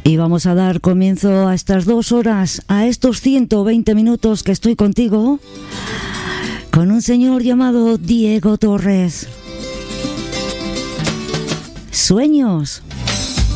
Y vamos a dar comienzo a estas 2 horas, a estos 120 minutos que estoy contigo, con un señor llamado Diego Torres. Sueños.